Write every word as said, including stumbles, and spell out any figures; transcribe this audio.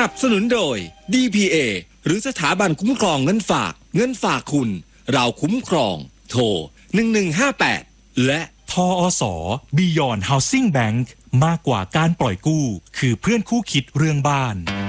นับสนุนโดย ดี พี เอ หรือสถาบันคุ้มครองเงินฝากเงินฝากคุณเราคุ้มครองโทรหนึ่งหนึ่งห้าแปดและทอส Beyond Housing Bank มากกว่าการปล่อยกู้คือเพื่อนคู่คิดเรื่องบ้าน